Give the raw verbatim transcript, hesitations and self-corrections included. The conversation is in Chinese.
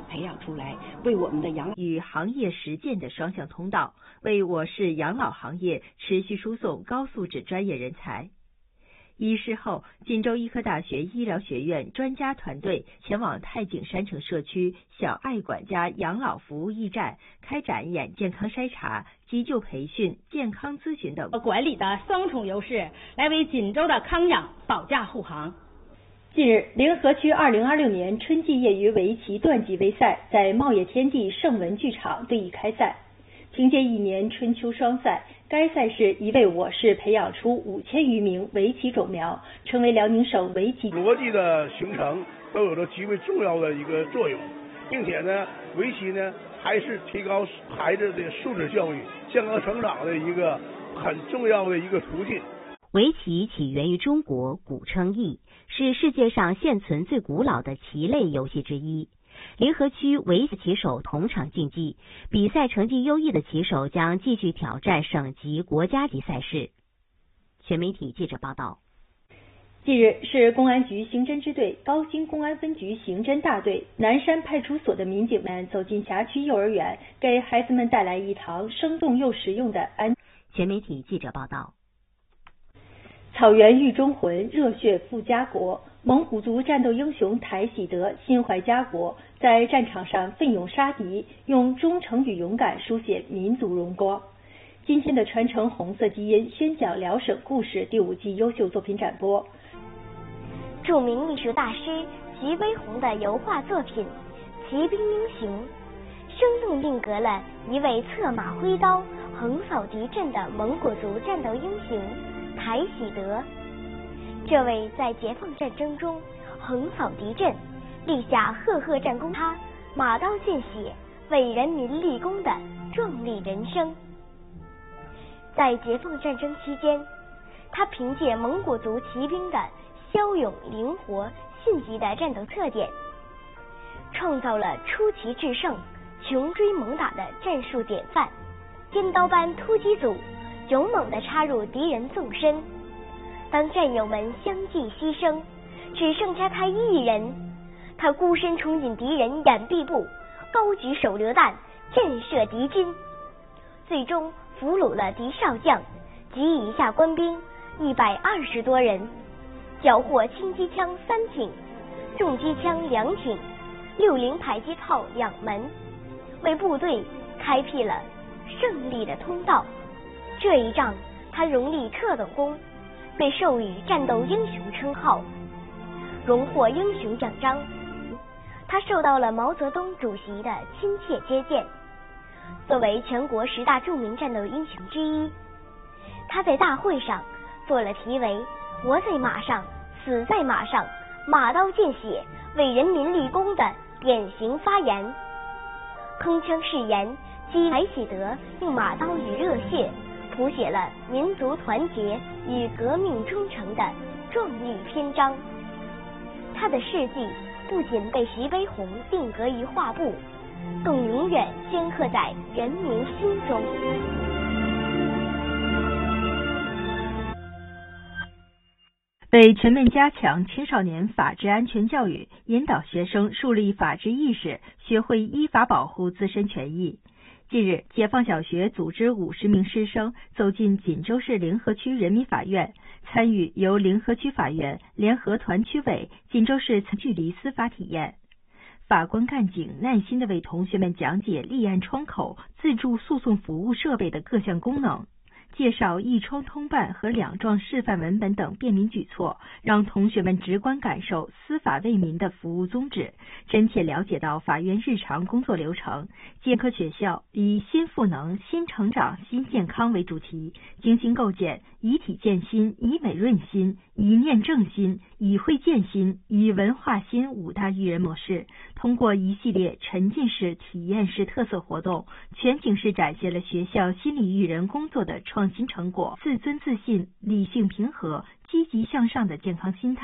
培养出来，为我们的养与行业实践的双向通道，为我市养老行业持续输送高素质专业人才。仪式后，锦州医科大学医疗学院专家团队前往太景山城社区小爱管家养老服务驿站，开展眼健康筛查、急救培训、健康咨询等管理的双重优势，来为锦州的康养保驾护航。 近日，临河区二零二六年春季业余围棋段级杯赛在茂业天地盛文剧场对弈开赛。凭借一年春秋双赛，该赛事已为我市培养出五千余名围棋种苗，成为辽宁省围棋逻辑的形成都有着极为重要的一个作用，并且呢，围棋呢还是提高孩子的素质教育、健康成长的一个很重要的一个途径。 围棋起源于中国，古称弈，是世界上现存最古老的棋类游戏之一。临河区围棋棋手同场竞技，比赛成绩优异的棋手将继续挑战省级、国家级赛事。全媒体记者报道。 近日，市公安局刑侦支队、高新公安分局刑侦大队、南山派出所的民警们走进辖区幼儿园，给孩子们带来一堂生动又实用的安。 全媒体记者报道。 草原狱中魂，热血赴家国。蒙古族战斗英雄台喜德心怀家国，在战场上奋勇杀敌，用忠诚与勇敢书写民族荣光。今天的传承红色基因宣讲辽省故事第五季优秀作品展播。 著名艺术大师徐悲鸿的油画作品《骑兵英雄》，生动定格了一位策马挥刀横扫敌阵的蒙古族战斗英雄台喜德。这位在解放战争中横扫敌阵，立下赫赫战功，他马刀见血，为人民立功的壮丽人生。在解放战争期间，他凭借蒙古族骑兵的骁勇灵活、迅疾的战斗特点，创造了出奇制胜、穷追猛打的战术典范。尖刀般突击组勇猛地插入敌人纵深，当战友们相继牺牲，只剩下他一人，他孤身冲进敌人掩蔽部，高举手榴弹震慑敌军，最终俘虏了敌少将及以下官兵一百二十多人，缴获轻机枪三挺、重机枪两挺、六零迫击炮两门，为部队开辟了胜利的通道。这一仗他荣立特等功，被授予战斗英雄称号，荣获英雄奖章。他受到了毛泽东主席的亲切接见。作为全国十大著名战斗英雄之一，他在大会上做了题为“活在马上，死在马上，马刀见血，为人民立功”的典型发言，铿锵誓言激台喜德用马刀与热血谱写了民族团结与革命忠诚的壮丽篇章。他的事迹不仅被徐悲鸿定格于画布，更永远镌刻在人民心中。 为全面加强青少年法治安全教育，引导学生树立法治意识，学会依法保护自身权益。近日，解放小学组织五十名师生走进锦州市临河区人民法院，参与由临河区法院联合团区委、锦州市长距离司法体验。法官干警耐心地为同学们讲解立案窗口、自助诉讼服务设备的各项功能，介绍一窗通办和两状示范文本等便民举措，让同学们直观感受司法为民的服务宗旨，真切了解到法院日常工作流程。健科学校以新赋能、新成长、新健康为主题，精心构建以体健心、以美润心、以念正心、以慧健心、以文化心五大育人模式，通过一系列沉浸式、体验式特色活动，全景式展现了学校心理育人工作的创新成果，自尊自信、理性平和、积极向上的健康心态。